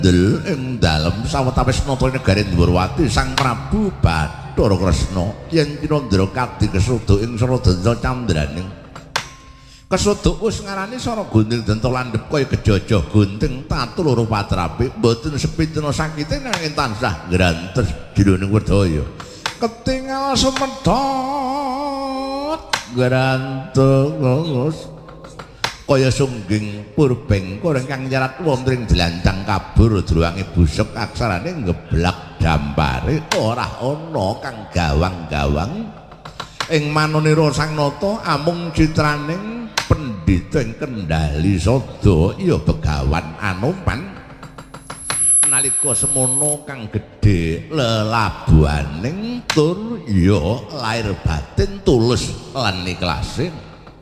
Del ing dalem sawetawis nata negari Ndrawati Sang Prabu Bathara Kresna yen Cinandra kadhi kesuda ing Saradansa candraning kesuda wis ngarani sara gunting denta landhep kaya gejajah gunting tatu loro patrape mboten sepintena sakite nanging tansah ngrantes jroning wedaya ketingal sumedhot ngrantes kaya sungging purbeng koreng kang nyerat wonten ing dlancang kabur druwange busuk aksarane ngeblak dampare ora ana kang gawang-gawang ing manunira sang nata amung citraning pendhita ing Kendali Sada ya Begawan Anoman nalika semono kang gedhe lelabuhaning tur ya lair batin tulus lan ikhlasin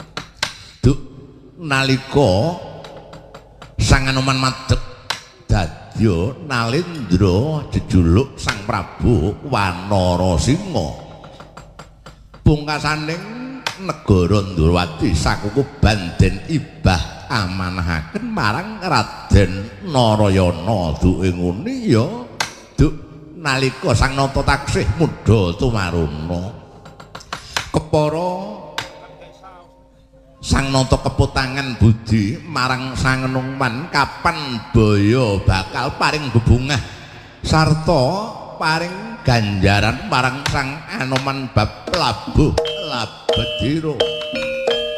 nalika Sang Anoman madhep dadya Nalendra jejuluk Sang Prabu Wanarasinga pungkasaning negara Ndrawati sakukuban den ibah amanahaken marang Raden Narayana duke ngene ya duk nalika Sang Nata taksih mudha tumaruna kepara Sang Nata keputangan budi marang Sang Anoman kapan baya bakal paring bebungah sarta paring ganjaran marang Sang Anoman bab labuh labedira